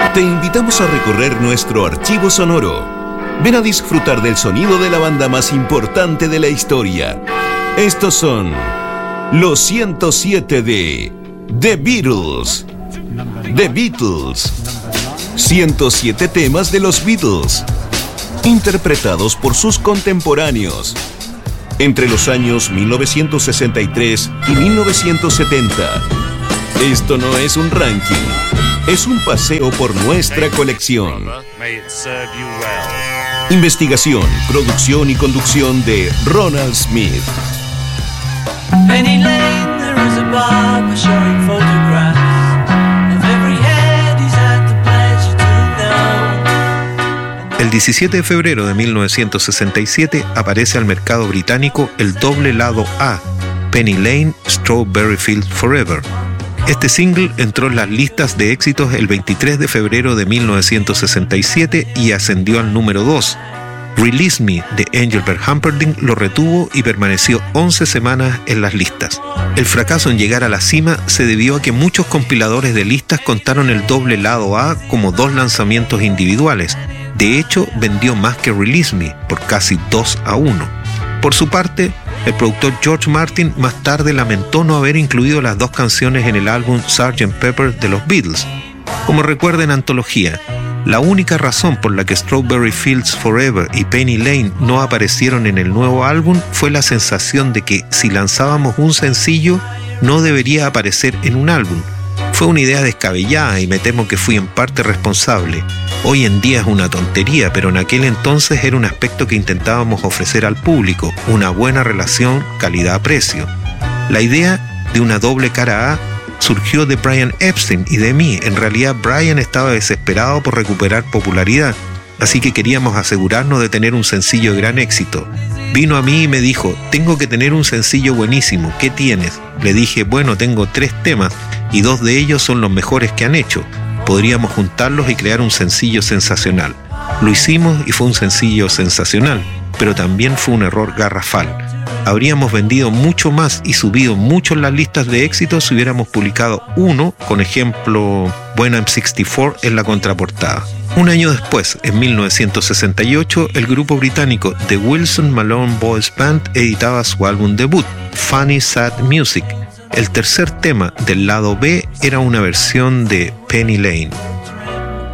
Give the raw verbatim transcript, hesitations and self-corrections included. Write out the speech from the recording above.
Te invitamos a recorrer nuestro archivo sonoro. Ven a disfrutar del sonido de la banda más importante de la historia. Estos son los ciento siete de The Beatles. The Beatles. ciento siete temas de los Beatles, interpretados por sus contemporáneos entre los años mil novecientos sesenta y tres y mil novecientos setenta. Esto no es un ranking, es un paseo por nuestra colección. Investigación, producción y conducción de Ronald Smith. Penny Lane, there is a barber showing photographs of every head he's had the pleasure to know. El diecisiete de febrero de mil novecientos sesenta y siete aparece al mercado británico el doble lado A, Penny Lane, Strawberry Fields Forever. Este single entró en las listas de éxitos el veintitrés de febrero de mil novecientos sesenta y siete y ascendió al número dos. Release Me de Engelbert Humperdinck lo retuvo y permaneció once semanas en las listas. El fracaso en llegar a la cima se debió a que muchos compiladores de listas contaron el doble lado A como dos lanzamientos individuales. De hecho, vendió más que Release Me, por casi dos a uno. Por su parte, el productor George Martin más tarde lamentó no haber incluido las dos canciones en el álbum sergeant Pepper de los Beatles. Como recuerda en Antología, la única razón por la que Strawberry Fields Forever y Penny Lane no aparecieron en el nuevo álbum fue la sensación de que si lanzábamos un sencillo no debería aparecer en un álbum. Fue una idea descabellada y me temo que fui en parte responsable. Hoy en día es una tontería, pero en aquel entonces era un aspecto que intentábamos ofrecer al público, una buena relación calidad-precio. La idea de una doble cara A surgió de Brian Epstein y de mí. En realidad Brian estaba desesperado por recuperar popularidad, así que queríamos asegurarnos de tener un sencillo de gran éxito. Vino a mí y me dijo, tengo que tener un sencillo buenísimo, ¿qué tienes? Le dije, bueno, tengo tres temas y dos de ellos son los mejores que han hecho. Podríamos juntarlos y crear un sencillo sensacional. Lo hicimos y fue un sencillo sensacional, pero también fue un error garrafal. Habríamos vendido mucho más y subido mucho en las listas de éxitos si hubiéramos publicado uno, con ejemplo When I'm sesenta y cuatro en la contraportada. Un año después, en mil novecientos sesenta y ocho, el grupo británico The Wilson Malone Boys Band editaba su álbum debut, Funny Sad Music. El tercer tema del lado B era una versión de Penny Lane.